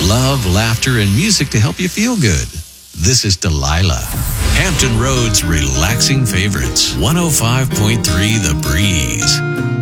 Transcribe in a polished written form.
love, laughter, and music to help you feel good. This is Delilah. Hampton Roads relaxing favorites. 105.3 The Breeze.